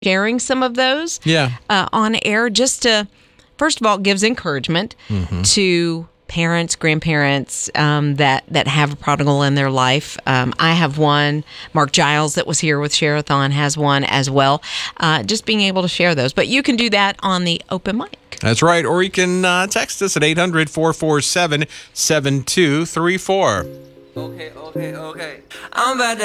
sharing some of those on air, just to, first of all, it gives encouragement to parents, grandparents that have a prodigal in their life. I have one. Mark Giles, that was here with Share-a-thon, has one as well. Just being able to share those. But you can do that on the open mic. That's right. Or you can text us at 800-447-7234. Okay. I'm about to